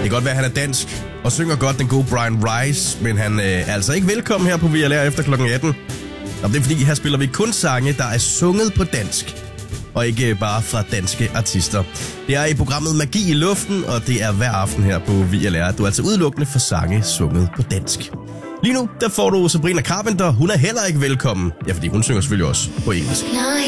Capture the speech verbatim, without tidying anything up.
kan godt være, at han er dansk og synger godt, den gode Brian Rice, men han øh, er altså ikke velkommen her på V L R efter klokken atten. Og det er fordi, her spiller vi kun sange, der er sunget på dansk, og ikke bare fra danske artister. Det er i programmet Magi i Luften, og det er hver aften her på V L R. Du er altså udelukkende for sange sunget på dansk. Lige nu, der får du Sabrina Carpenter. Hun er heller ikke velkommen. Ja, fordi hun synger selvfølgelig også på engelsk.